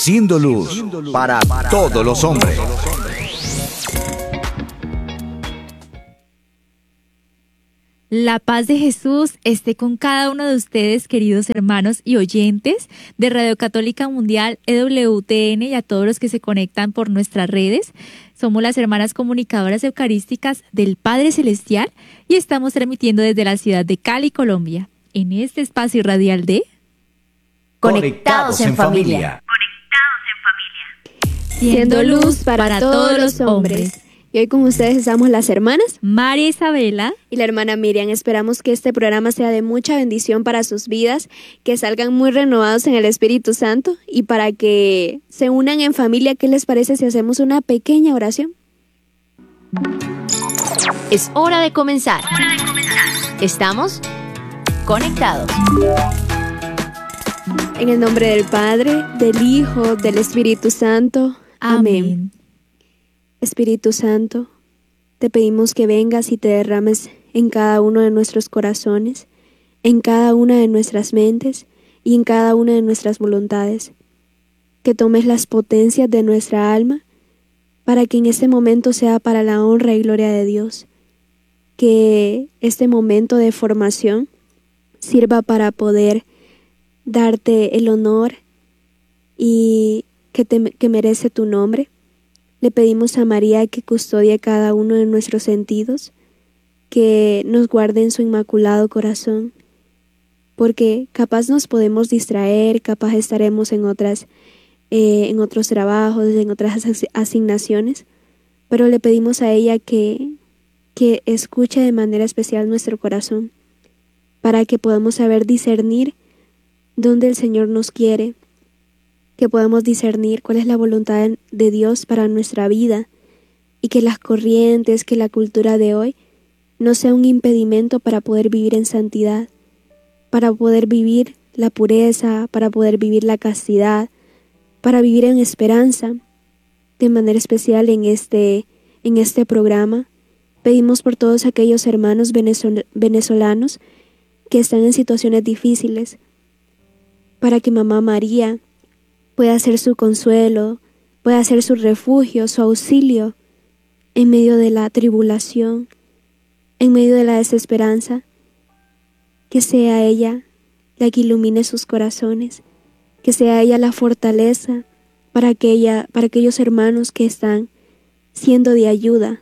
siendo luz para todos los hombres. La paz de Jesús esté con cada uno de ustedes, queridos hermanos y oyentes de Radio Católica Mundial, EWTN, y a todos los que se conectan por nuestras redes. Somos las hermanas comunicadoras eucarísticas del Padre Celestial y estamos transmitiendo desde la ciudad de Cali, Colombia, en este espacio radial de Conectados en Familia. Siendo luz para todos los hombres. Y hoy con ustedes estamos las hermanas María Isabela y la hermana Miriam. Esperamos que este programa sea de mucha bendición para sus vidas, que salgan muy renovados en el Espíritu Santo y para que se unan en familia. ¿Qué les parece si hacemos una pequeña oración? Es hora de comenzar. Estamos conectados. En el nombre del Padre, del Hijo, del Espíritu Santo. Amén. Espíritu Santo, te pedimos que vengas y te derrames en cada uno de nuestros corazones, en cada una de nuestras mentes y en cada una de nuestras voluntades. Que tomes las potencias de nuestra alma para que en este momento sea para la honra y gloria de Dios. Que este momento de formación sirva para poder darte el honor y que merece tu nombre. Le pedimos a María que custodie cada uno de nuestros sentidos, que nos guarde en su inmaculado corazón, porque capaz nos podemos distraer, capaz estaremos en otros trabajos, en otras asignaciones, pero le pedimos a ella que escuche de manera especial nuestro corazón, para que podamos saber discernir dónde el Señor nos quiere, que podamos discernir cuál es la voluntad de Dios para nuestra vida y que las corrientes, que la cultura de hoy no sea un impedimento para poder vivir en santidad, para poder vivir la pureza, para poder vivir la castidad, para vivir en esperanza. De manera especial en este programa pedimos por todos aquellos hermanos venezolanos que están en situaciones difíciles, para que Mamá María pueda ser su consuelo, pueda ser su refugio, su auxilio en medio de la tribulación, en medio de la desesperanza. Que sea ella la que ilumine sus corazones, que sea ella la fortaleza para aquellos hermanos que están siendo de ayuda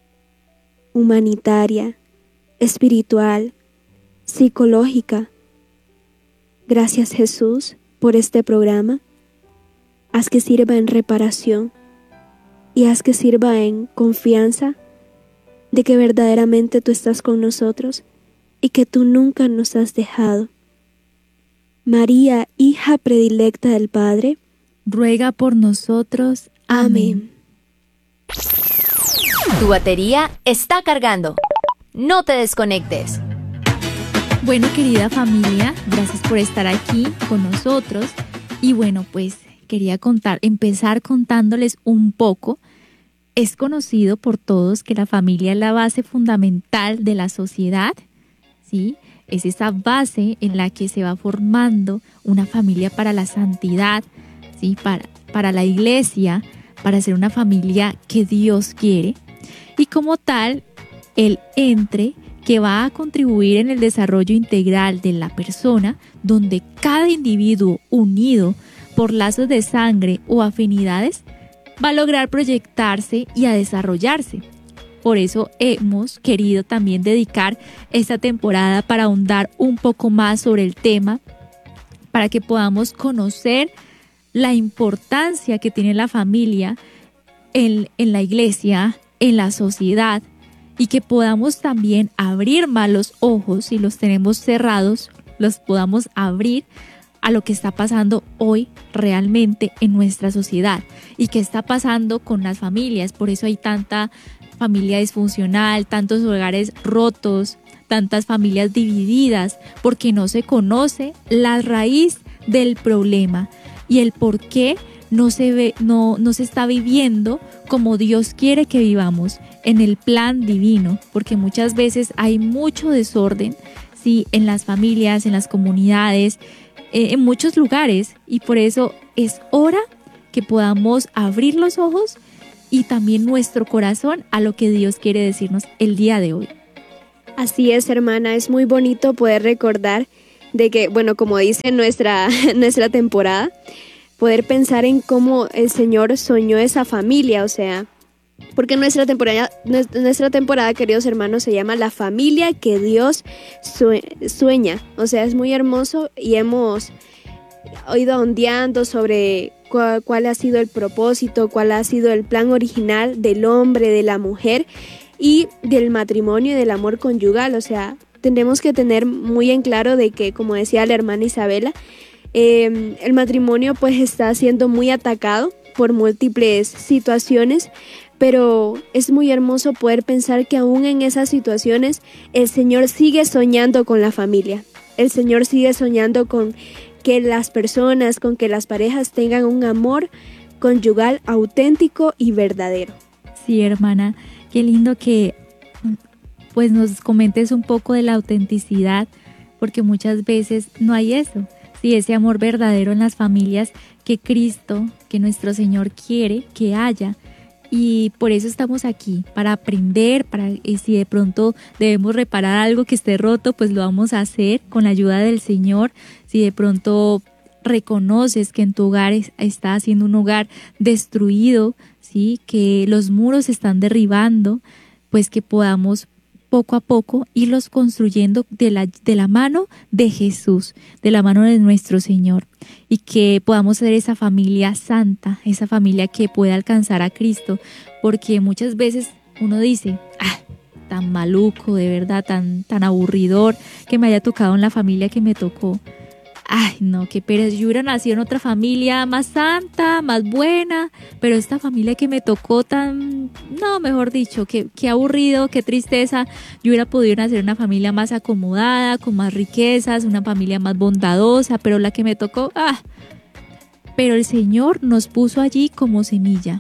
humanitaria, espiritual, psicológica. Gracias, Jesús, por este programa. Haz que sirva en reparación y haz que sirva en confianza de que verdaderamente tú estás con nosotros y que tú nunca nos has dejado. María, hija predilecta del Padre, ruega por nosotros. Amén. Tu batería está cargando. No te desconectes. Bueno, querida familia, gracias por estar aquí con nosotros. Y bueno, pues quería empezar contándoles un poco. Es conocido por todos que la familia es la base fundamental de la sociedad, ¿sí? Es esa base en la que se va formando una familia para la santidad, ¿sí? Para la iglesia, para ser una familia que Dios quiere. Y como tal, el ente que va a contribuir en el desarrollo integral de la persona, donde cada individuo unido por lazos de sangre o afinidades va a lograr proyectarse y a desarrollarse. Por eso hemos querido también dedicar esta temporada para ahondar un poco más sobre el tema, para que podamos conocer la importancia que tiene la familia en la iglesia, en la sociedad, y que podamos también abrir más los ojos, si los tenemos cerrados, los podamos abrir a lo que está pasando hoy realmente en nuestra sociedad y qué está pasando con las familias. Por eso hay tanta familia disfuncional, tantos hogares rotos, tantas familias divididas, porque no se conoce la raíz del problema y el por qué no se está viviendo como Dios quiere que vivamos, en el plan divino, porque muchas veces hay mucho desorden, ¿sí? En las familias, en las comunidades, en muchos lugares, y por eso es hora que podamos abrir los ojos y también nuestro corazón a lo que Dios quiere decirnos el día de hoy. Así es, hermana, es muy bonito poder recordar de que, bueno, como dice nuestra temporada, poder pensar en cómo el Señor soñó esa familia, o sea, porque nuestra temporada, queridos hermanos, se llama La familia que Dios sueña. O sea, es muy hermoso y hemos ido ondeando sobre cuál ha sido el propósito, cuál ha sido el plan original del hombre, de la mujer y del matrimonio y del amor conyugal. O sea, tenemos que tener muy en claro de que, como decía la hermana Isabela, el matrimonio pues está siendo muy atacado por múltiples situaciones, pero es muy hermoso poder pensar que aún en esas situaciones el Señor sigue soñando con la familia. El Señor sigue soñando con que las personas, con que las parejas tengan un amor conyugal auténtico y verdadero. Sí, hermana, qué lindo que pues nos comentes un poco de la autenticidad, porque muchas veces no hay eso. Sí, ese amor verdadero en las familias que Cristo, que nuestro Señor quiere que haya. Y por eso estamos aquí, para aprender, y si de pronto debemos reparar algo que esté roto, pues lo vamos a hacer con la ayuda del Señor. Si de pronto reconoces que en tu hogar está siendo un hogar destruido, ¿sí? Que los muros se están derribando, pues que podamos poco a poco irlos construyendo de la mano de Jesús, de la mano de nuestro Señor, y que podamos ser esa familia santa, esa familia que pueda alcanzar a Cristo, porque muchas veces uno dice, tan maluco, de verdad, tan aburridor que me haya tocado en la familia que me tocó. Ay, no, qué pereza, yo hubiera nacido en otra familia más santa, más buena, pero esta familia que me tocó no, mejor dicho, qué aburrido, qué tristeza. Yo hubiera podido nacer en una familia más acomodada, con más riquezas, una familia más bondadosa, pero la que me tocó, Pero el Señor nos puso allí como semilla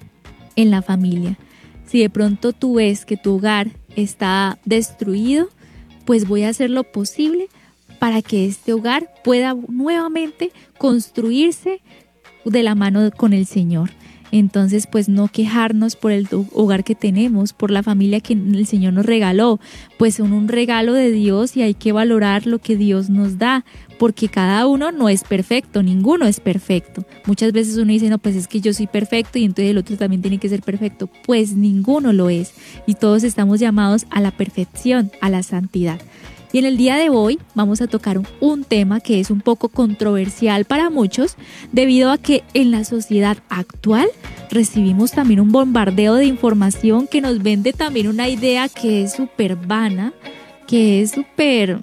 en la familia. Si de pronto tú ves que tu hogar está destruido, pues voy a hacer lo posible para que este hogar pueda nuevamente construirse de la mano con el Señor. Entonces, pues no quejarnos por el hogar que tenemos, por la familia que el Señor nos regaló, pues son un regalo de Dios y hay que valorar lo que Dios nos da, porque cada uno no es perfecto, ninguno es perfecto. Muchas veces uno dice, no, pues es que yo soy perfecto y entonces el otro también tiene que ser perfecto. Pues ninguno lo es y todos estamos llamados a la perfección, a la santidad. Y en el día de hoy vamos a tocar un tema que es un poco controversial para muchos, debido a que en la sociedad actual recibimos también un bombardeo de información que nos vende también una idea que es súper vana, que es súper,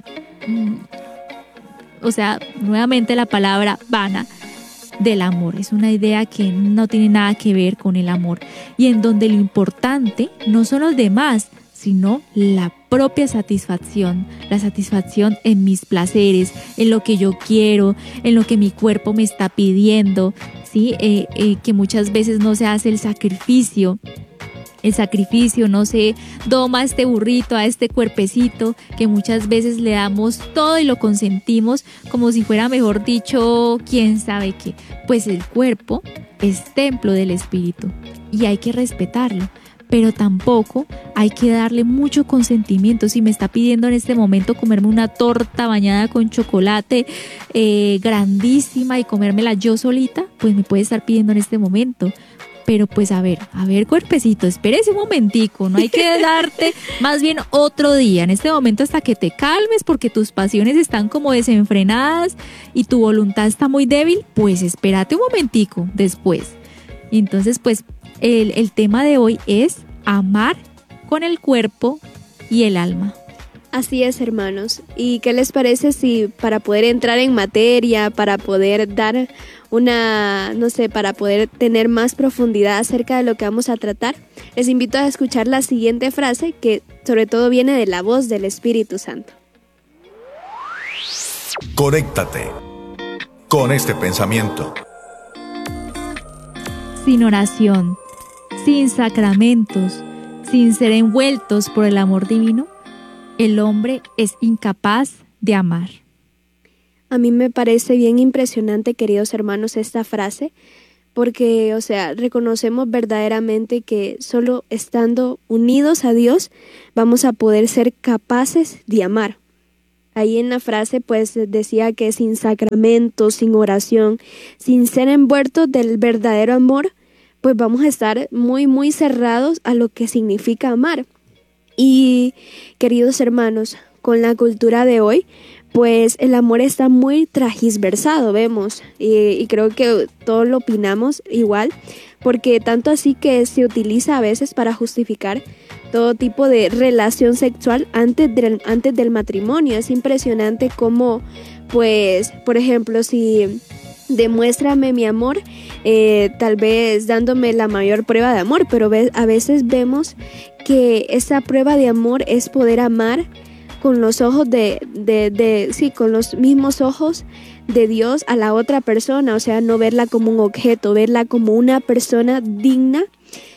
nuevamente la palabra vana del amor. Es una idea que no tiene nada que ver con el amor y en donde lo importante no son los demás, sino la propia satisfacción, la satisfacción en mis placeres, en lo que yo quiero, en lo que mi cuerpo me está pidiendo, ¿sí? Que muchas veces no se hace el sacrificio, no se doma a este burrito, a este cuerpecito, que muchas veces le damos todo y lo consentimos como si fuera, mejor dicho, quién sabe qué. Pues el cuerpo es templo del Espíritu y hay que respetarlo. Pero tampoco hay que darle mucho consentimiento. Si me está pidiendo en este momento comerme una torta bañada con chocolate grandísima y comérmela yo solita, pues me puede estar pidiendo en este momento. Pero pues a ver, cuerpecito, espérese un momentico, no hay que darte más bien otro día, en este momento hasta que te calmes porque tus pasiones están como desenfrenadas y tu voluntad está muy débil, pues espérate un momentico después. Y entonces pues el tema de hoy es amar con el cuerpo y el alma. Así es, hermanos. ¿Y qué les parece si para poder entrar en materia, para poder dar para poder tener más profundidad acerca de lo que vamos a tratar, les invito a escuchar la siguiente frase que sobre todo viene de la voz del Espíritu Santo. Conéctate con este pensamiento. Sin oración, sin sacramentos, sin ser envueltos por el amor divino, el hombre es incapaz de amar. A mí me parece bien impresionante, queridos hermanos, esta frase, porque, o sea, reconocemos verdaderamente que solo estando unidos a Dios vamos a poder ser capaces de amar. Ahí en la frase pues decía que sin sacramentos, sin oración, sin ser envueltos del verdadero amor, pues vamos a estar muy, muy cerrados a lo que significa amar. Y queridos hermanos, con la cultura de hoy, pues el amor está muy transversado, vemos, y creo que todos lo opinamos igual, porque tanto así que se utiliza a veces para justificar todo tipo de relación sexual antes del matrimonio. Es impresionante cómo, pues, por ejemplo, si demuéstrame mi amor, tal vez dándome la mayor prueba de amor, pero a veces vemos que esa prueba de amor es poder amar con los ojos con los mismos ojos de Dios a la otra persona, o sea, no verla como un objeto, verla como una persona digna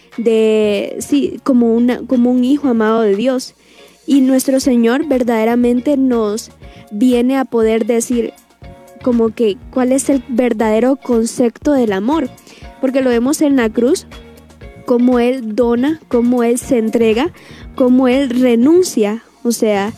como un hijo amado de Dios. Y nuestro Señor verdaderamente nos viene a poder decir como que cuál es el verdadero concepto del amor, porque lo vemos en la cruz, cómo Él dona, cómo Él se entrega, cómo Él renuncia, o sea,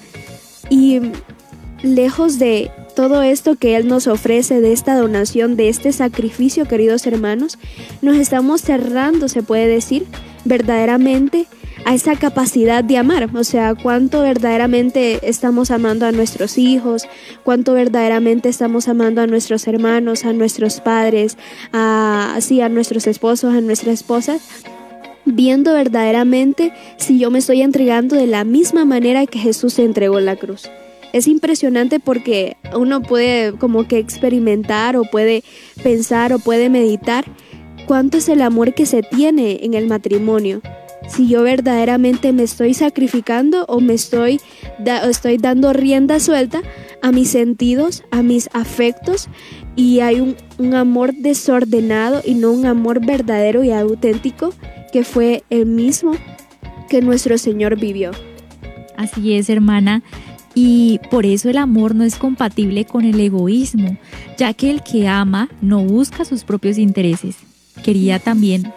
y lejos de todo esto que Él nos ofrece, de esta donación, de este sacrificio, queridos hermanos, nos estamos cerrando, se puede decir, verdaderamente a esa capacidad de amar. O sea, cuánto verdaderamente estamos amando a nuestros hijos, cuánto verdaderamente estamos amando a nuestros hermanos, a nuestros padres, a nuestros esposos, a nuestras esposas, viendo verdaderamente si yo me estoy entregando de la misma manera que Jesús se entregó en la cruz. Es impresionante porque uno puede como que experimentar o puede pensar o puede meditar cuánto es el amor que se tiene en el matrimonio. Si yo verdaderamente me estoy sacrificando o me estoy dando rienda suelta a mis sentidos, a mis afectos, y hay un amor desordenado y no un amor verdadero y auténtico que fue el mismo que nuestro Señor vivió. Así es, hermana. Y por eso el amor no es compatible con el egoísmo, ya que el que ama no busca sus propios intereses. Quería también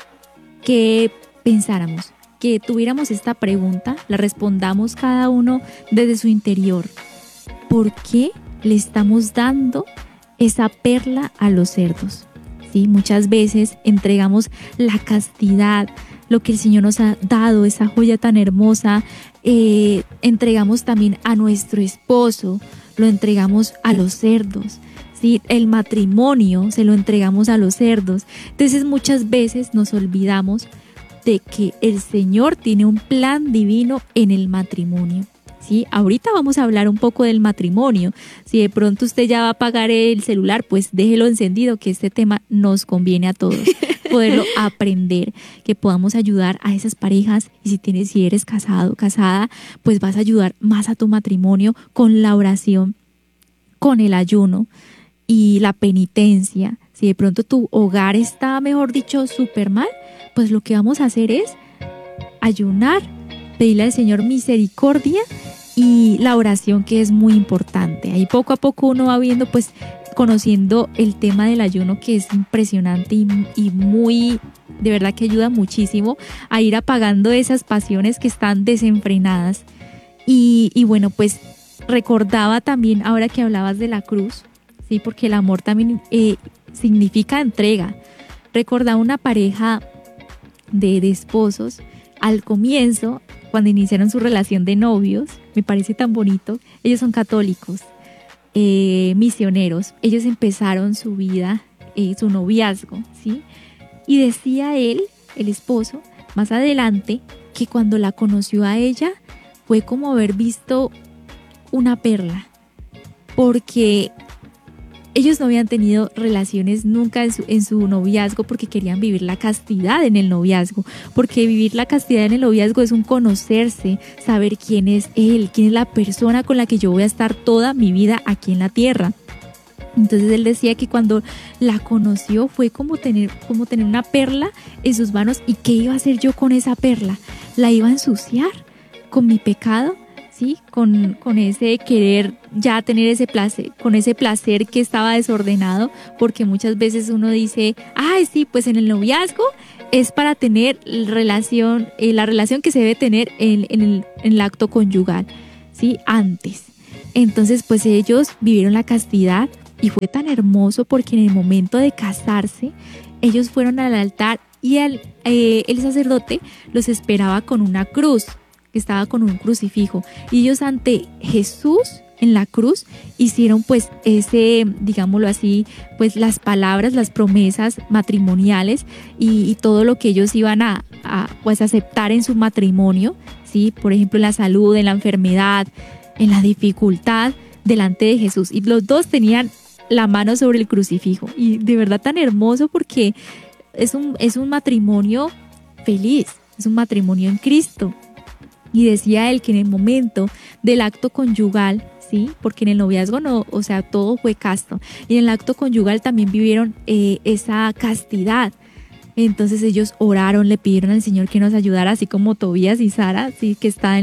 que pensáramos, que tuviéramos esta pregunta, la respondamos cada uno desde su interior. ¿Por qué le estamos dando esa perla a los cerdos? ¿Sí? Muchas veces entregamos la castidad, lo que el Señor nos ha dado, esa joya tan hermosa, entregamos también a nuestro esposo, lo entregamos a los cerdos, ¿sí? El matrimonio se lo entregamos a los cerdos. Entonces muchas veces nos olvidamos de que el Señor tiene un plan divino en el matrimonio. ¿Sí? Ahorita vamos a hablar un poco del matrimonio. Si de pronto usted ya va a apagar el celular, pues déjelo encendido, que este tema nos conviene a todos, poderlo aprender, que podamos ayudar a esas parejas. Y si eres casado, casada, pues vas a ayudar más a tu matrimonio con la oración, con el ayuno y la penitencia. Si de pronto tu hogar está, mejor dicho, súper mal, pues lo que vamos a hacer es ayunar, pedirle al Señor misericordia y la oración, que es muy importante. Ahí poco a poco uno va viendo, pues conociendo el tema del ayuno, que es impresionante y muy, de verdad que ayuda muchísimo a ir apagando esas pasiones que están desenfrenadas. Y bueno, pues recordaba también, ahora que hablabas de la cruz, sí, porque el amor también significa entrega. Recordaba una pareja de esposos al comienzo, cuando iniciaron su relación de novios. Me parece tan bonito. Ellos son católicos, misioneros. Ellos empezaron su vida, su noviazgo, ¿sí? Y decía él, el esposo, más adelante, que cuando la conoció a ella fue como haber visto una perla, porque ellos no habían tenido relaciones nunca en su noviazgo, porque querían vivir la castidad en el noviazgo, porque vivir la castidad en el noviazgo es un conocerse, saber quién es él, quién es la persona con la que yo voy a estar toda mi vida aquí en la tierra. Entonces él decía que cuando la conoció fue como tener una perla en sus manos. ¿Y qué iba a hacer yo con esa perla? ¿La iba a ensuciar con mi pecado? ¿sí? Con ese querer ya tener ese placer, con ese placer que estaba desordenado, porque muchas veces uno dice, ay, sí, pues en el noviazgo es para tener la relación que se debe tener en el acto conyugal, ¿sí? Antes. Entonces, pues ellos vivieron la castidad y fue tan hermoso porque en el momento de casarse, ellos fueron al altar y el sacerdote los esperaba con una cruz, que estaba con un crucifijo. Y ellos ante Jesús en la cruz hicieron pues digámoslo así, pues las palabras, las promesas matrimoniales y todo lo que ellos iban a pues aceptar en su matrimonio, ¿sí? Por ejemplo, en la salud, en la enfermedad, en la dificultad, delante de Jesús. Y los dos tenían la mano sobre el crucifijo. Y de verdad tan hermoso porque es un matrimonio feliz, es un matrimonio en Cristo. Y decía él que en el momento del acto conyugal, ¿sí? Porque en el noviazgo no, o sea, todo fue casto. Y en el acto conyugal también vivieron esa castidad. Entonces ellos oraron, le pidieron al Señor que nos ayudara, así como Tobías y Sara, ¿sí? Que está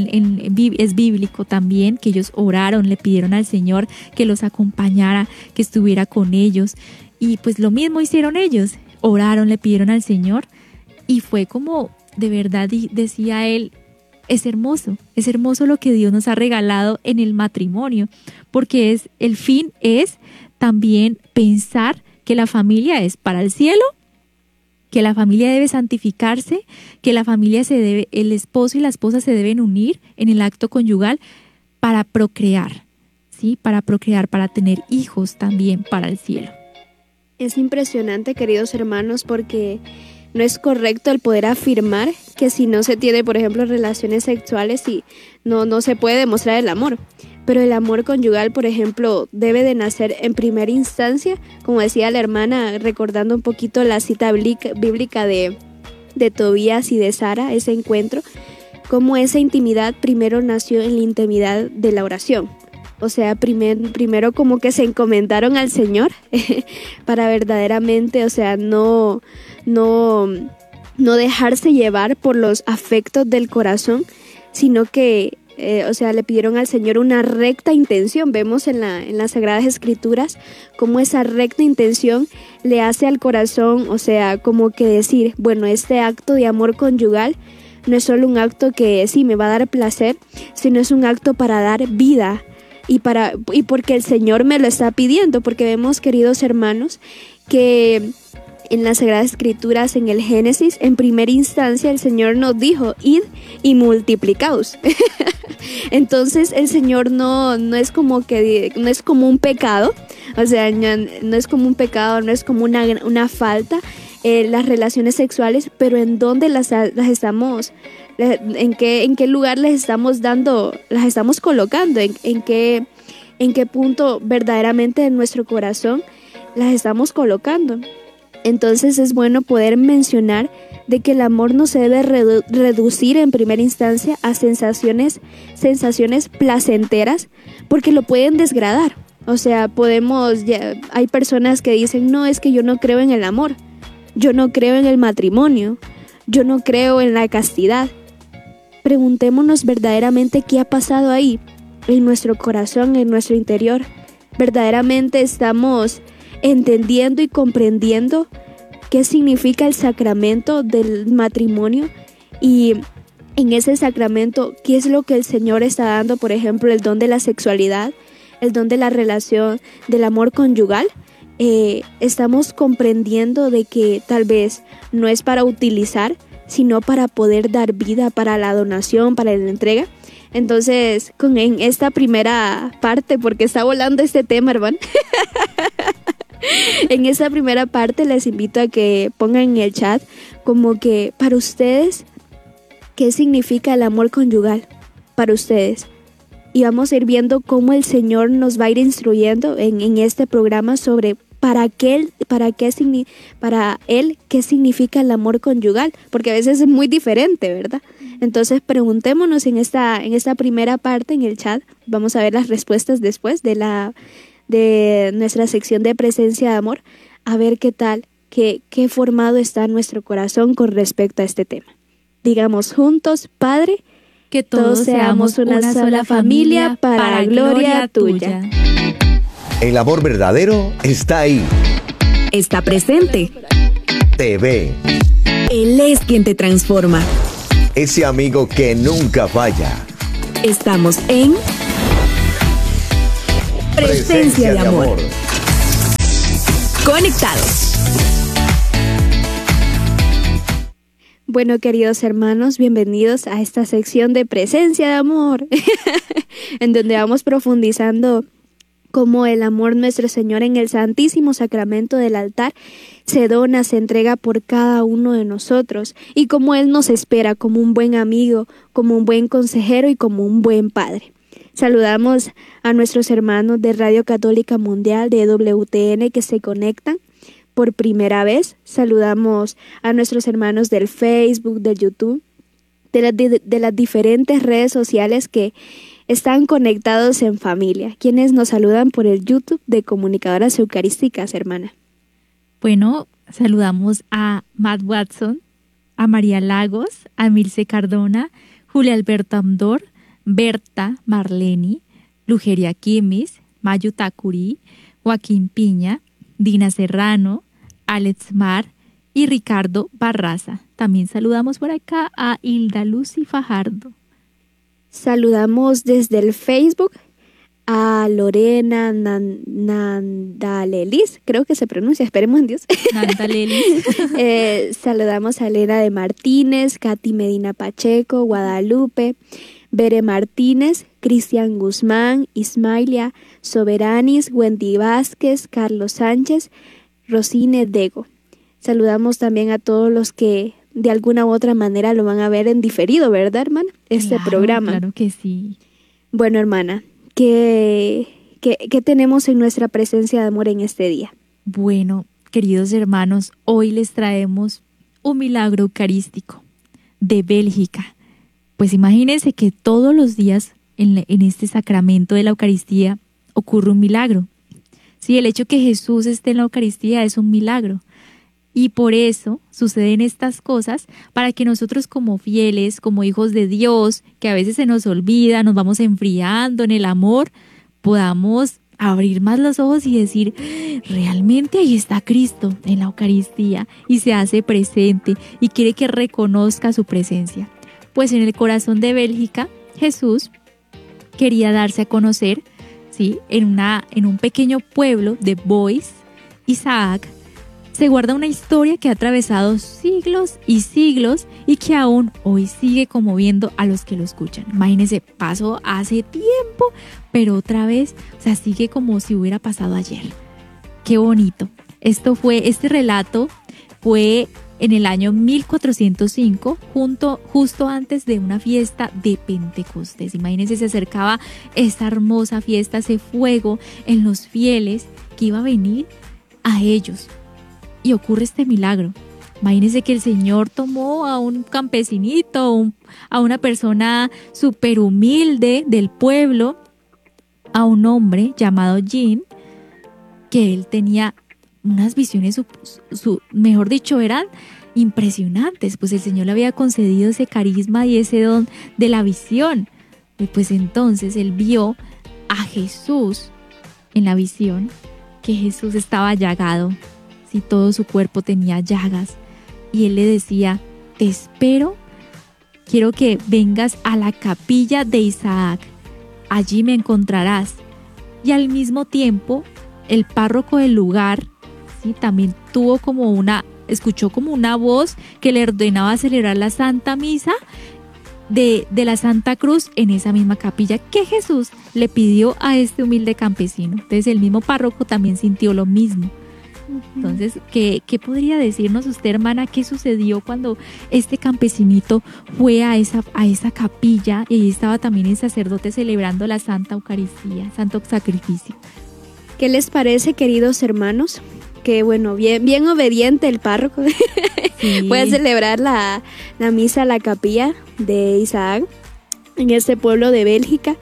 es bíblico también, que ellos oraron, le pidieron al Señor que los acompañara, que estuviera con ellos. Y pues lo mismo hicieron ellos, oraron, le pidieron al Señor. Y fue como, de verdad, decía él, es hermoso lo que Dios nos ha regalado en el matrimonio, porque el fin es también pensar que la familia es para el cielo, que la familia debe santificarse, que la familia el esposo y la esposa se deben unir en el acto conyugal para procrear, ¿sí? Para procrear, para tener hijos también para el cielo. Es impresionante, queridos hermanos, porque no es correcto el poder afirmar que si no se tiene, por ejemplo, relaciones sexuales, no se puede demostrar el amor. Pero el amor conyugal, por ejemplo, debe de nacer en primera instancia, como decía la hermana, recordando un poquito la cita bíblica de Tobías y de Sara, ese encuentro, como esa intimidad primero nació en la intimidad de la oración. O sea, primero como que se encomendaron al Señor para verdaderamente, o sea, no dejarse llevar por los afectos del corazón, sino que, le pidieron al Señor una recta intención. Vemos en las Sagradas Escrituras cómo esa recta intención le hace al corazón, o sea, como que decir, bueno, este acto de amor conyugal no es solo un acto que sí me va a dar placer, sino es un acto para dar vida. Y porque el Señor me lo está pidiendo, porque vemos, queridos hermanos, que en las Sagradas Escrituras, en el Génesis, en primera instancia el Señor nos dijo, id y multiplicaos. Entonces el Señor no es como un pecado, o sea, no es como un pecado, no es como una falta las relaciones sexuales, pero en dónde las estamos, en qué lugar las estamos colocando, en qué punto verdaderamente en nuestro corazón las estamos colocando. Entonces es bueno poder mencionar de que el amor no se debe reducir en primera instancia a sensaciones placenteras, porque lo pueden desgradar. O sea, hay personas que dicen, no, es que yo no creo en el amor, yo no creo en el matrimonio, yo no creo en la castidad. Preguntémonos verdaderamente qué ha pasado ahí, en nuestro corazón, en nuestro interior. ¿Verdaderamente estamos entendiendo y comprendiendo qué significa el sacramento del matrimonio? Y en ese sacramento, ¿qué es lo que el Señor está dando? Por ejemplo, el don de la sexualidad, el don de la relación, del amor conyugal. Estamos comprendiendo de que tal vez no es para utilizar, sino para poder dar vida, para la donación, para la entrega. Entonces, en esta primera parte, porque está volando este tema, hermano, en esta primera parte les invito a que pongan en el chat como que para ustedes, ¿qué significa el amor conyugal para ustedes? Y vamos a ir viendo cómo el Señor nos va a ir instruyendo en este programa sobre para Él qué significa el amor conyugal, porque a veces es muy diferente, ¿verdad? Entonces preguntémonos en esta primera parte en el chat. Vamos a ver las respuestas después de nuestra sección de presencia de amor, a ver qué tal, qué formado está nuestro corazón con respecto a este tema. Digamos juntos, Padre, que todos seamos una sola familia para gloria tuya. El amor verdadero está ahí. Está presente. Te ve. Él es quien te transforma. Ese amigo que nunca falla. Estamos en Presencia de Amor. Conectados. Bueno, queridos hermanos, bienvenidos a esta sección de Presencia de Amor, en donde vamos profundizando cómo el amor nuestro Señor en el Santísimo Sacramento del altar se dona, se entrega por cada uno de nosotros, y cómo Él nos espera como un buen amigo, como un buen consejero y como un buen padre. Saludamos a nuestros hermanos de Radio Católica Mundial, de WTN, que se conectan por primera vez. Saludamos a nuestros hermanos del Facebook, del YouTube, de las diferentes redes sociales que están conectados en familia, quienes nos saludan por el YouTube de Comunicadoras Eucarísticas, hermana. Bueno, saludamos a Matt Watson, a María Lagos, a Milce Cardona, Julia Alberto Amdor, Berta Marleni, Lugeria Quimis, Mayu Tacurí, Joaquín Piña, Dina Serrano, Alex Mar y Ricardo Barraza. También saludamos por acá a Hilda Lucy Fajardo. Saludamos desde el Facebook a Lorena Nandalelis, creo que se pronuncia, esperemos en Dios. Nandalelis. Saludamos a Elena de Martínez, Katy Medina Pacheco, Guadalupe, Bere Martínez, Cristian Guzmán, Ismailia Soberanis, Wendy Vázquez, Carlos Sánchez, Rosine Dego. Saludamos también a todos los que de alguna u otra manera lo van a ver en diferido, ¿verdad, hermana? Este programa. Claro que sí. Bueno, hermana, ¿qué tenemos en nuestra presencia de amor en este día? Bueno, queridos hermanos, hoy les traemos un milagro eucarístico de Bélgica. Pues imagínense que todos los días en este sacramento de la Eucaristía ocurre un milagro. Sí, el hecho que Jesús esté en la Eucaristía es un milagro. Y por eso suceden estas cosas, para que nosotros como fieles, como hijos de Dios, que a veces se nos olvida, nos vamos enfriando en el amor, podamos abrir más los ojos y decir, realmente ahí está Cristo en la Eucaristía y se hace presente y quiere que reconozca su presencia. Pues en el corazón de Bélgica, Jesús quería darse a conocer, ¿sí? En un pequeño pueblo de Bois, Isaac, se guarda una historia que ha atravesado siglos y siglos y que aún hoy sigue conmoviendo a los que lo escuchan. Imagínense, pasó hace tiempo, pero otra vez, sigue como si hubiera pasado ayer. Qué bonito. Este relato fue en el año 1405, justo antes de una fiesta de Pentecostés. Imagínense, se acercaba esta hermosa fiesta, ese fuego en los fieles que iba a venir a ellos. Y ocurre este milagro. Imagínense que el Señor tomó a un campesinito, a una persona súper humilde del pueblo, a un hombre llamado Jean, que él tenía unas visiones, mejor dicho, eran impresionantes, pues el Señor le había concedido ese carisma y ese don de la visión. Y pues entonces él vio a Jesús en la visión, que Jesús estaba llagado, si todo su cuerpo tenía llagas, y él le decía, te espero, quiero que vengas a la capilla de Isaac, allí me encontrarás. Y al mismo tiempo, el párroco del lugar, ¿sí? También escuchó como una voz que le ordenaba celebrar la Santa Misa de la Santa Cruz en esa misma capilla que Jesús le pidió a este humilde campesino. Entonces el mismo párroco también sintió lo mismo. Entonces, ¿qué podría decirnos usted, hermana? ¿Qué sucedió cuando este campesinito fue a esa capilla y ahí estaba también el sacerdote celebrando la Santa Eucaristía, Santo Sacrificio? ¿Qué les parece, queridos hermanos? Que bueno, bien obediente el párroco. Sí. Fue a celebrar la misa a la capilla de Isaac en ese pueblo de Bélgica.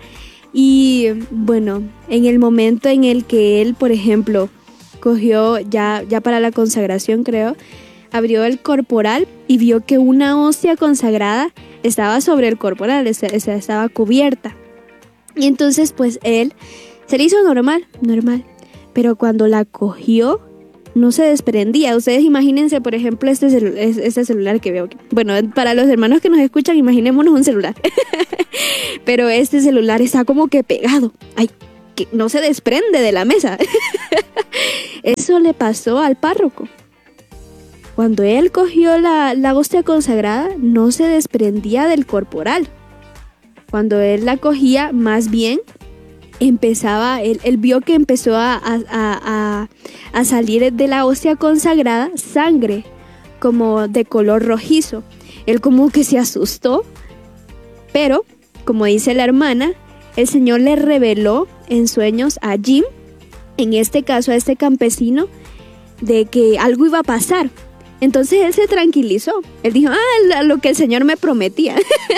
Y bueno, en el momento en el que él, por ejemplo, cogió ya para la consagración, creo, abrió el corporal y vio que una hostia consagrada estaba sobre el corporal, estaba cubierta. Y entonces pues él se le hizo normal, pero cuando la cogió no se desprendía. Ustedes imagínense, por ejemplo, este celular que veo aquí. Bueno, para los hermanos que nos escuchan, imaginémonos un celular. Pero este celular está como que pegado. Ay, que no se desprende de la mesa. Eso le pasó al párroco. Cuando él cogió la hostia consagrada, no se desprendía del corporal. Cuando él la cogía, más bien él vio que empezó a salir de la hostia consagrada sangre, como de color rojizo. Él como que se asustó, pero, como dice la hermana, el Señor le reveló en sueños a Jim, en este caso a este campesino, de que algo iba a pasar. Entonces él se tranquilizó. Él dijo, lo que el Señor me prometía.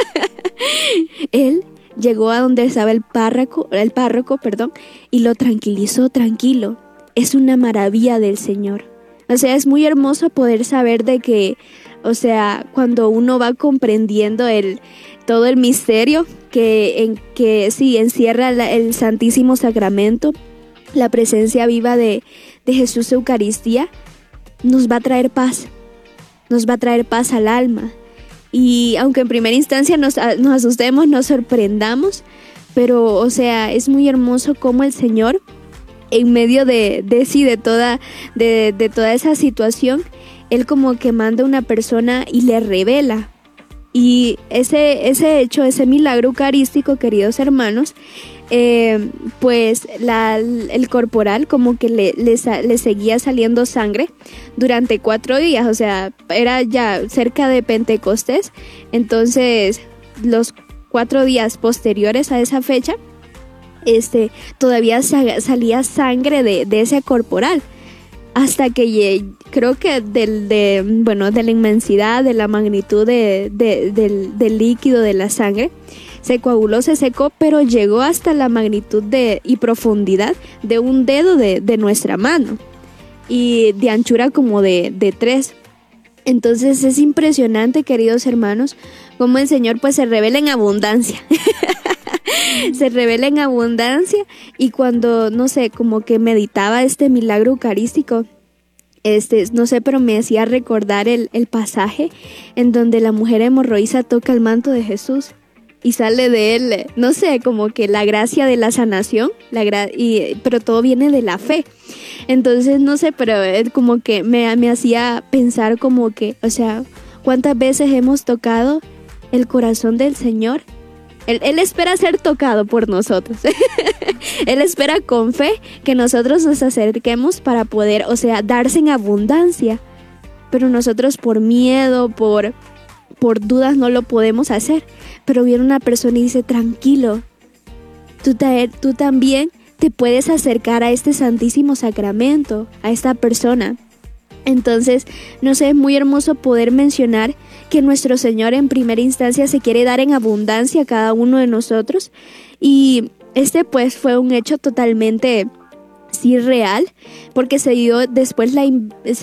Él llegó a donde estaba el párroco, y lo tranquilizó. Tranquilo, es una maravilla del Señor. O sea, es muy hermoso poder saber de que, o sea, cuando uno va comprendiendo todo el misterio que sí encierra el Santísimo Sacramento, la presencia viva de Jesús Eucaristía, nos va a traer paz al alma. Y aunque en primera instancia nos asustemos, nos sorprendamos, pero, o sea, es muy hermoso cómo el Señor, en medio de toda esa situación, Él como que manda a una persona y le revela. Y ese hecho, ese milagro eucarístico, queridos hermanos, pues el corporal como que le seguía saliendo sangre durante 4 días, o sea, era ya cerca de Pentecostés. Entonces los 4 días posteriores a esa fecha, todavía salía sangre de ese corporal, hasta que creo que de la inmensidad, de la magnitud del líquido de la sangre, se coaguló, se secó, pero llegó hasta la magnitud y profundidad de un dedo de nuestra mano y de anchura como de 3. Entonces es impresionante, queridos hermanos, cómo el Señor pues se revela en abundancia. Se revela en abundancia. Y cuando, no sé, como que meditaba este milagro eucarístico, no sé, pero me hacía recordar el pasaje en donde la mujer hemorroísa toca el manto de Jesús y sale de él, no sé, como que la gracia de la sanación, pero todo viene de la fe. Entonces, no sé, pero como que me hacía pensar como que, o sea, ¿cuántas veces hemos tocado el corazón del Señor? Él espera ser tocado por nosotros. Él espera con fe que nosotros nos acerquemos para poder, o sea, darse en abundancia. Pero nosotros por miedo, por dudas no lo podemos hacer. Pero viene una persona y dice, tranquilo, tú también te puedes acercar a este Santísimo Sacramento, a esta persona. Entonces, no sé, es muy hermoso poder mencionar que nuestro Señor en primera instancia se quiere dar en abundancia a cada uno de nosotros. Y pues fue un hecho totalmente sí real, porque se dio después la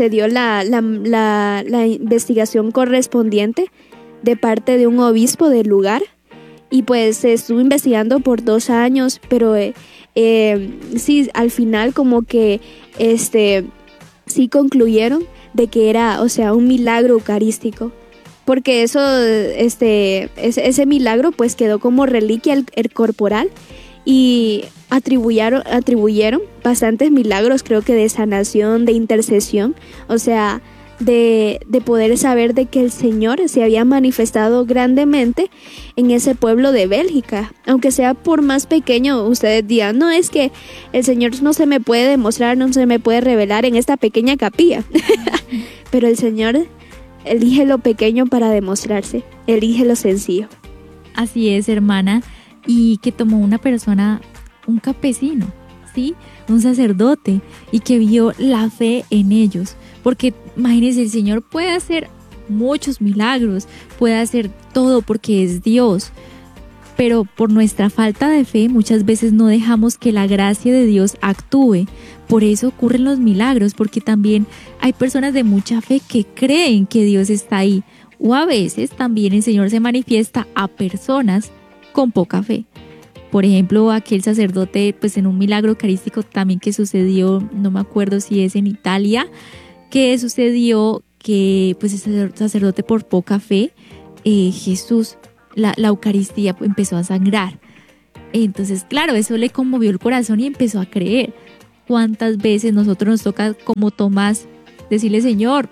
investigación correspondiente de parte de un obispo del lugar, y pues se estuvo investigando por 2 años, pero sí, al final como que sí concluyeron de que era, o sea, un milagro eucarístico, porque eso, ese milagro pues quedó como reliquia el corporal, y atribuyeron bastantes milagros, creo que de sanación, de intercesión, o sea, de poder saber de que el Señor se había manifestado grandemente en ese pueblo de Bélgica. Aunque sea por más pequeño, ustedes dirán, no, es que el Señor no se me puede demostrar, no se me puede revelar en esta pequeña capilla. Pero el Señor elige lo pequeño para demostrarse, elige lo sencillo. Así es, hermana. Y que tomó una persona, un campesino, ¿sí? Un sacerdote, y que vio la fe en ellos. Porque imagínense, el Señor puede hacer muchos milagros, puede hacer todo porque es Dios. pero por nuestra falta de fe muchas veces no dejamos que la gracia de Dios actúe. Por eso ocurren los milagros, porque también hay personas de mucha fe que creen que Dios está ahí. O a veces también el Señor se manifiesta a personas con poca fe. Por ejemplo, aquel sacerdote, pues en un milagro eucarístico también que sucedió, no me acuerdo si es en Italia, que sucedió que pues el sacerdote por poca fe, Jesús, la Eucaristía empezó a sangrar. Entonces, claro, eso le conmovió el corazón y empezó a creer. ¿Cuántas veces nosotros nos toca, como Tomás, decirle, Señor,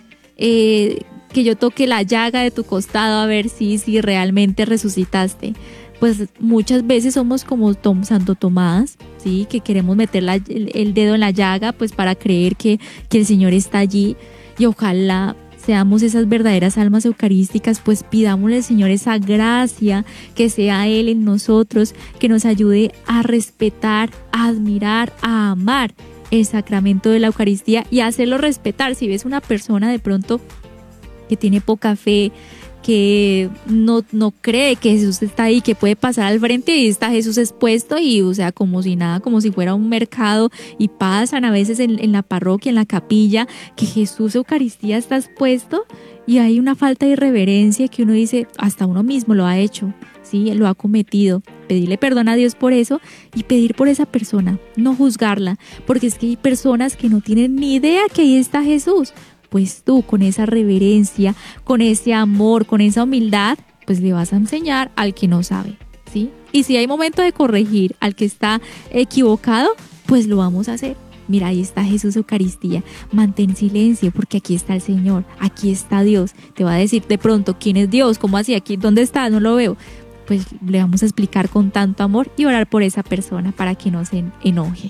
que yo toque la llaga de tu costado a ver si realmente resucitaste? Pues muchas veces somos como Santo Tomás, ¿sí? Que queremos meter el dedo en la llaga pues para creer que el Señor está allí, y ojalá seamos esas verdaderas almas eucarísticas, pues pidámosle al Señor esa gracia, que sea Él en nosotros, que nos ayude a respetar, a admirar, a amar el sacramento de la Eucaristía y a hacerlo respetar. Si ves una persona de pronto que tiene poca fe, que no cree que Jesús está ahí, que puede pasar al frente y está Jesús expuesto y, o sea, como si nada, como si fuera un mercado, y pasan a veces en la parroquia, en la capilla, que Jesús Eucaristía está expuesto, y hay una falta de irreverencia que uno dice, hasta uno mismo lo ha hecho, ¿sí? Lo ha cometido. Pedirle perdón a Dios por eso y pedir por esa persona, no juzgarla, porque es que hay personas que no tienen ni idea que ahí está Jesús. Pues tú, con esa reverencia, con ese amor, con esa humildad, pues le vas a enseñar al que no sabe, ¿sí? Y si hay momento de corregir al que está equivocado, pues lo vamos a hacer. Mira, ahí está Jesús Eucaristía. Mantén silencio, porque aquí está el Señor, aquí está Dios. Te va a decir de pronto, ¿quién es Dios? ¿Cómo así? ¿Aquí dónde está? No lo veo. Pues le vamos a explicar con tanto amor y orar por esa persona para que no se enoje.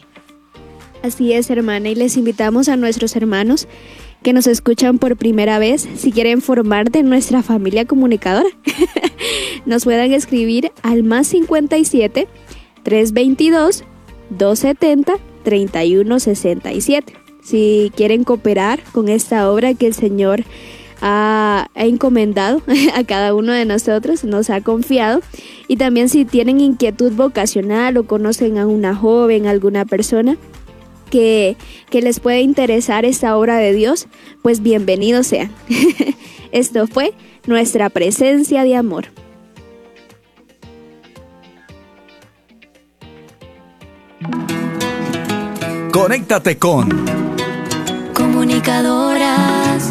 Así es, hermana, y les invitamos a nuestros hermanos que nos escuchan por primera vez, si quieren formar de nuestra familia comunicadora, nos puedan escribir al +57 322 270 3167. Si quieren cooperar con esta obra que el Señor ha encomendado a cada uno de nosotros, nos ha confiado, y también si tienen inquietud vocacional o conocen a una joven, alguna persona que les puede interesar esta obra de Dios, pues bienvenidos sean. Esto fue nuestra presencia de amor. Conéctate con Comunicadoras.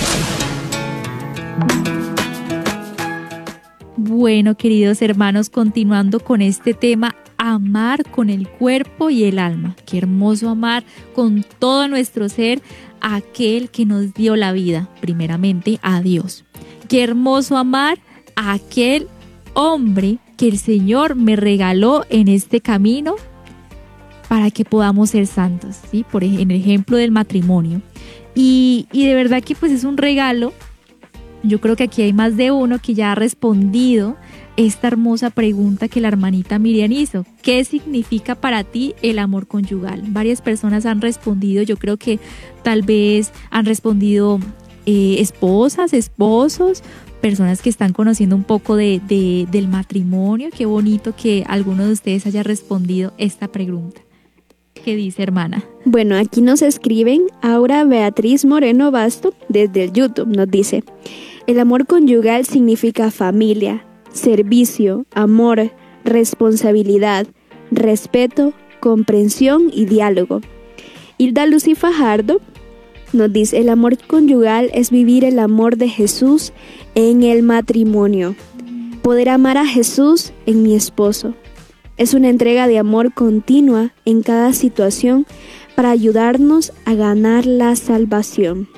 Bueno, queridos hermanos, continuando con este tema, amar con el cuerpo y el alma. Qué hermoso amar con todo nuestro ser a aquel que nos dio la vida, primeramente a Dios. Qué hermoso amar a aquel hombre que el Señor me regaló en este camino para que podamos ser santos, ¿sí? Por el ejemplo del matrimonio. Y de verdad que pues es un regalo. Yo creo que aquí hay más de uno que ya ha respondido esta hermosa pregunta que la hermanita Miriam hizo. ¿Qué significa para ti el amor conyugal? Varias personas han respondido, yo creo que tal vez han respondido esposas, esposos, personas que están conociendo un poco del matrimonio. Qué bonito que alguno de ustedes haya respondido esta pregunta. ¿Qué dice, hermana? Bueno, aquí nos escriben Aura Beatriz Moreno Basto desde el YouTube. Nos dice: el amor conyugal significa familia, servicio, amor, responsabilidad, respeto, comprensión y diálogo. Hilda Lucy Fajardo nos dice: el amor conyugal es vivir el amor de Jesús en el matrimonio. Poder amar a Jesús en mi esposo. Es una entrega de amor continua en cada situación para ayudarnos a ganar la salvación.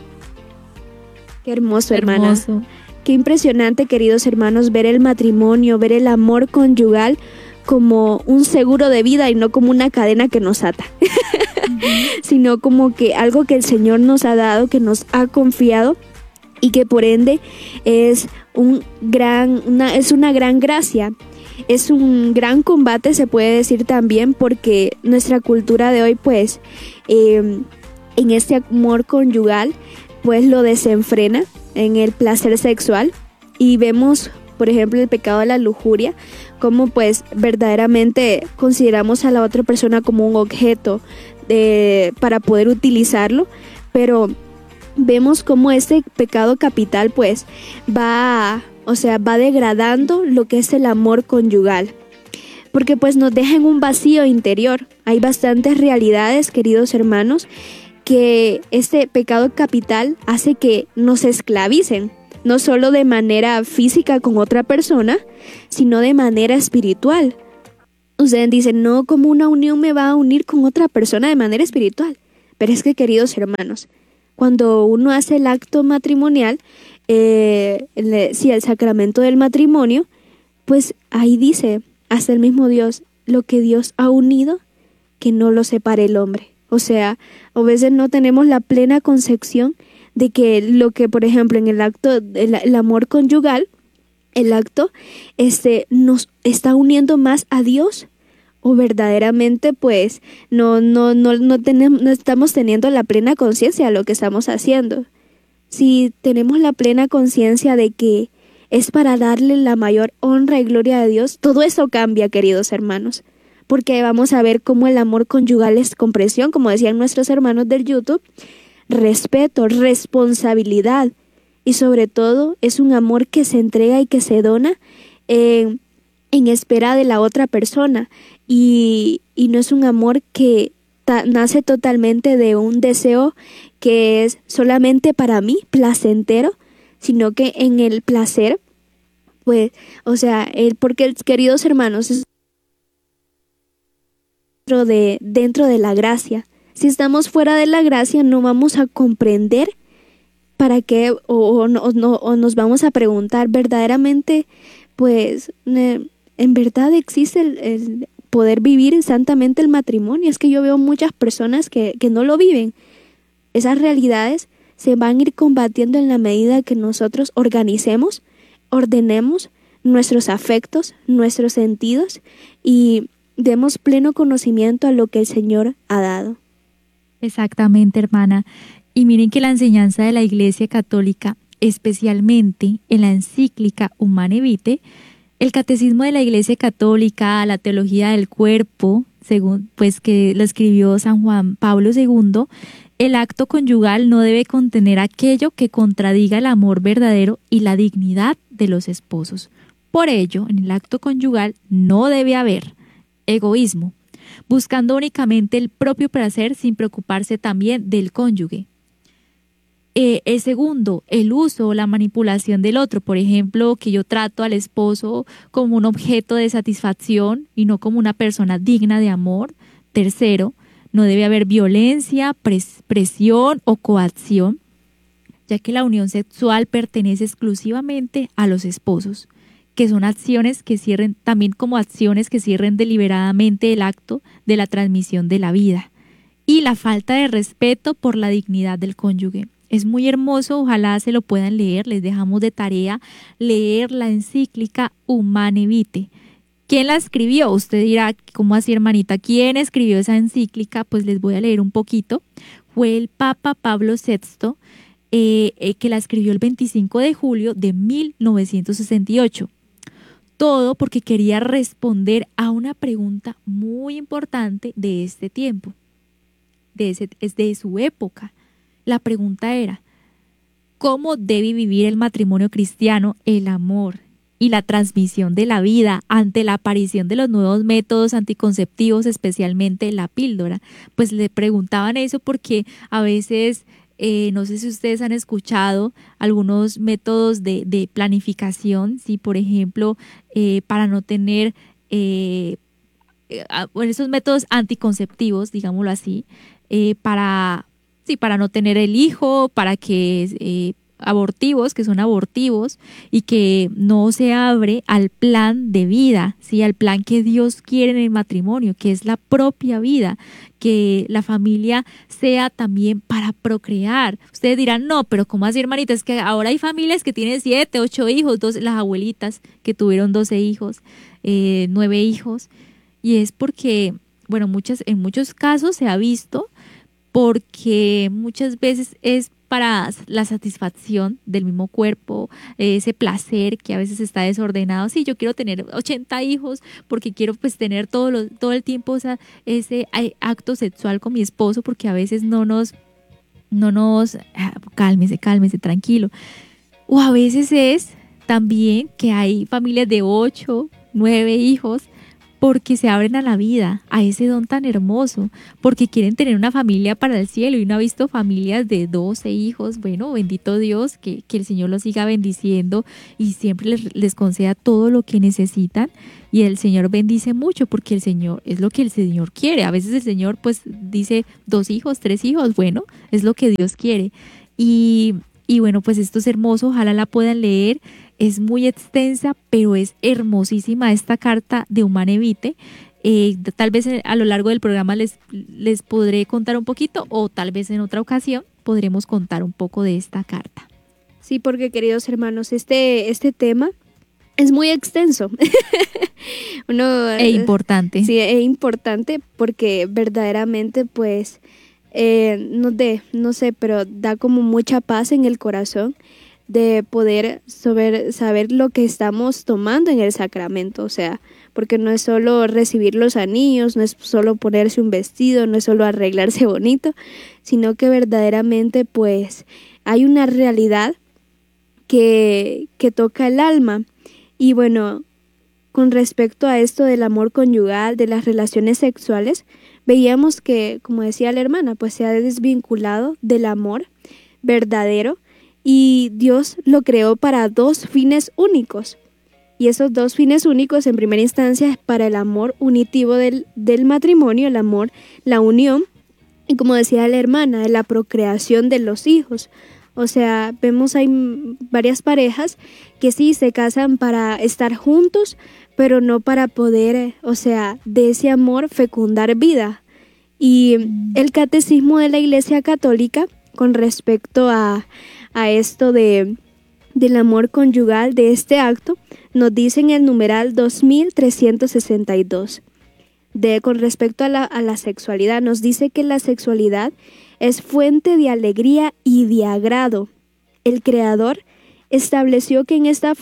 Qué hermoso, hermana. Hermoso. Qué impresionante, queridos hermanos, ver el matrimonio, ver el amor conyugal como un seguro de vida y no como una cadena que nos ata, sino como que algo que el Señor nos ha dado, que nos ha confiado y que por ende es una gran gracia. Es un gran combate, se puede decir también, porque nuestra cultura de hoy, pues, en este amor conyugal, pues lo desenfrena en el placer sexual, y vemos por ejemplo el pecado de la lujuria, como pues verdaderamente consideramos a la otra persona como un objeto para poder utilizarlo, pero vemos cómo este pecado capital pues va degradando lo que es el amor conyugal, porque pues nos deja en un vacío interior. Hay bastantes realidades, queridos hermanos, que este pecado capital hace que nos esclavicen, no solo de manera física con otra persona, sino de manera espiritual. Ustedes dicen, no, ¿cómo una unión me va a unir con otra persona de manera espiritual? Pero es que, queridos hermanos, cuando uno hace el acto matrimonial, el sacramento del matrimonio, pues ahí dice, hasta el mismo Dios, lo que Dios ha unido, que no lo separe el hombre. O sea, a veces no tenemos la plena concepción de que lo que, por ejemplo, en el acto, el amor conyugal, el acto nos está uniendo más a Dios, o verdaderamente pues no estamos teniendo la plena conciencia de lo que estamos haciendo. Si tenemos la plena conciencia de que es para darle la mayor honra y gloria a Dios, todo eso cambia, queridos hermanos, porque vamos a ver cómo el amor conyugal es comprensión, como decían nuestros hermanos del YouTube, respeto, responsabilidad, y sobre todo es un amor que se entrega y que se dona en espera de la otra persona, y no es un amor que nace totalmente de un deseo que es solamente para mí, placentero, sino que en el placer, pues, porque, queridos hermanos, es dentro de la gracia. Si estamos fuera de la gracia, no vamos a comprender para qué, o nos vamos a preguntar verdaderamente, pues, en verdad existe el poder vivir santamente el matrimonio. Es que yo veo muchas personas que no lo viven. Esas realidades se van a ir combatiendo en la medida que nosotros ordenemos nuestros afectos, nuestros sentidos, y demos pleno conocimiento a lo que el Señor ha dado. Exactamente, hermana. Y miren que la enseñanza de la Iglesia Católica, especialmente en la encíclica Humane Vitae, el Catecismo de la Iglesia Católica, la Teología del Cuerpo, según pues que lo escribió San Juan Pablo II, el acto conyugal no debe contener aquello que contradiga el amor verdadero y la dignidad de los esposos. Por ello, en el acto conyugal no debe haber egoísmo, buscando únicamente el propio placer sin preocuparse también del cónyuge. El segundo, el uso o la manipulación del otro. Por ejemplo, que yo trato al esposo como un objeto de satisfacción y no como una persona digna de amor. Tercero, no debe haber violencia, presión o coacción, ya que la unión sexual pertenece exclusivamente a los esposos, que son acciones que cierren, también como acciones que cierren deliberadamente el acto de la transmisión de la vida. Y la falta de respeto por la dignidad del cónyuge. Es muy hermoso, ojalá se lo puedan leer, les dejamos de tarea leer la encíclica Humane Vitae. ¿Quién la escribió? Usted dirá, ¿cómo así, hermanita? ¿Quién escribió esa encíclica? Pues les voy a leer un poquito. Fue el Papa Pablo VI, que la escribió el 25 de julio de 1968. Todo porque quería responder a una pregunta muy importante de este tiempo, de su época. La pregunta era, ¿cómo debe vivir el matrimonio cristiano el amor y la transmisión de la vida ante la aparición de los nuevos métodos anticonceptivos, especialmente la píldora? Pues le preguntaban eso porque a veces, no sé si ustedes han escuchado algunos métodos de planificación, ¿sí? Por ejemplo, para no tener, esos métodos anticonceptivos, digámoslo así, para no tener el hijo, para que abortivos, que son abortivos, y que no se abre al plan de vida, ¿sí? Al plan que Dios quiere en el matrimonio, que es la propia vida, que la familia sea también para procrear. Ustedes dirán, no, pero ¿cómo así, hermanita? Es que ahora hay familias que tienen 7, 8 hijos, las abuelitas que tuvieron 12 hijos, 9 hijos, y es porque, bueno, en muchos casos se ha visto porque muchas veces es para la satisfacción del mismo cuerpo, ese placer que a veces está desordenado. Sí, yo quiero tener 80 hijos porque quiero pues tener todo el tiempo ese acto sexual con mi esposo, porque a veces no nos cálmese, tranquilo. O a veces es también que hay familias de 8, 9 hijos porque se abren a la vida, a ese don tan hermoso, porque quieren tener una familia para el cielo, y uno ha visto familias de 12 hijos. Bueno, bendito Dios, que el Señor los siga bendiciendo y siempre les conceda todo lo que necesitan, y el Señor bendice mucho porque el Señor es lo que el Señor quiere. A veces el Señor pues dice 2 hijos, 3 hijos, bueno, es lo que Dios quiere. Y bueno, pues esto es hermoso, ojalá la puedan leer. Es muy extensa, pero es hermosísima esta carta de Humane Vitae. Tal vez a lo largo del programa les podré contar un poquito, o tal vez en otra ocasión podremos contar un poco de esta carta. Sí, porque queridos hermanos, este tema es muy extenso. Importante. Sí, es importante porque verdaderamente pues, no sé, pero da como mucha paz en el corazón de poder saber lo que estamos tomando en el sacramento. O sea, porque no es solo recibir los anillos, no es solo ponerse un vestido, no es solo arreglarse bonito, sino que verdaderamente pues hay una realidad que toca el alma. Y bueno, con respecto a esto del amor conyugal, de las relaciones sexuales, veíamos que, como decía la hermana, pues se ha desvinculado del amor verdadero, y Dios lo creó para 2 fines únicos. Y esos 2 fines únicos, en primera instancia, es para el amor unitivo del matrimonio, el amor, la unión, y como decía la hermana, la procreación de los hijos. O sea, vemos hay varias parejas que sí se casan para estar juntos, pero no para poder, o sea, de ese amor fecundar vida. Y el catecismo de la Iglesia Católica, con respecto a esto del amor conyugal, de este acto, nos dice en el numeral 2362. Con respecto a la sexualidad, nos dice que la sexualidad es fuente de alegría y de agrado. El Creador estableció que en esta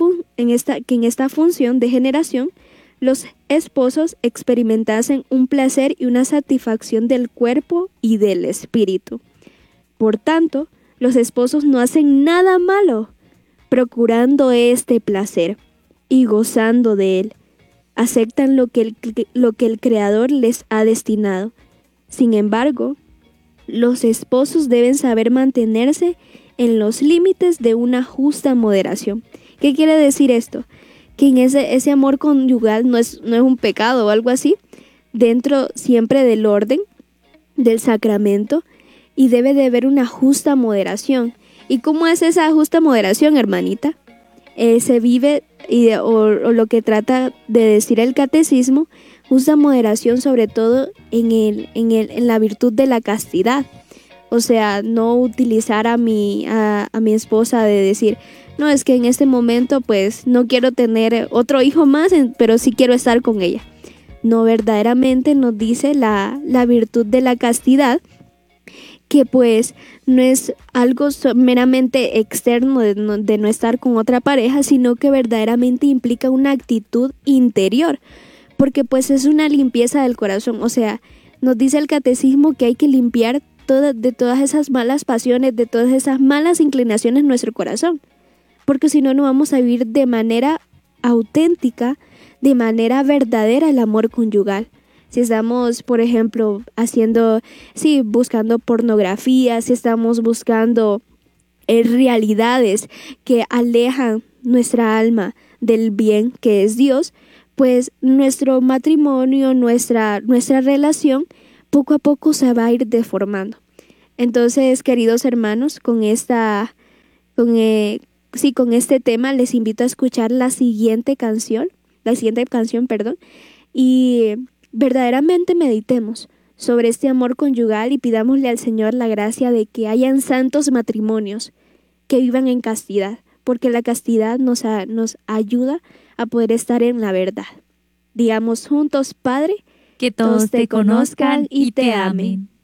función de generación los esposos experimentasen un placer y una satisfacción del cuerpo y del espíritu. Por tanto, los esposos no hacen nada malo, procurando este placer y gozando de él. Aceptan lo que el Creador les ha destinado. Sin embargo, los esposos deben saber mantenerse en los límites de una justa moderación. ¿Qué quiere decir esto? Que en ese amor conyugal no es un pecado o algo así, dentro siempre del orden del sacramento, y debe de haber una justa moderación. ¿Y cómo es esa justa moderación, hermanita? Se vive, o lo que trata de decir el catecismo, justa moderación sobre todo en la virtud de la castidad. O sea, no utilizar a mi esposa de decir, no, es que en este momento pues no quiero tener otro hijo más, pero sí quiero estar con ella. No, verdaderamente nos dice la virtud de la castidad, que pues no es algo meramente externo de no estar con otra pareja, sino que verdaderamente implica una actitud interior, porque pues es una limpieza del corazón. O sea, nos dice el catecismo que hay que limpiar de todas esas malas pasiones, de todas esas malas inclinaciones en nuestro corazón, porque si no, no vamos a vivir de manera auténtica, de manera verdadera el amor conyugal. Si estamos, por ejemplo, buscando pornografía, si estamos buscando realidades que alejan nuestra alma del bien que es Dios, pues nuestro matrimonio, nuestra relación, poco a poco se va a ir deformando. Entonces, queridos hermanos, con este tema les invito a escuchar la siguiente canción, y verdaderamente meditemos sobre este amor conyugal y pidámosle al Señor la gracia de que hayan santos matrimonios que vivan en castidad, porque la castidad nos ayuda a poder estar en la verdad. Digamos juntos: Padre, que todos te conozcan y te amen.